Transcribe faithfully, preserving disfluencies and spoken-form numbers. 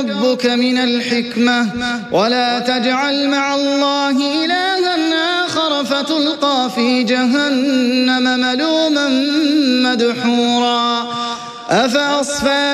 ربك من الحكمة ولا تجعل مع الله إلها آخر فتلقى في جهنم ملوما مدحورا. أفأصفى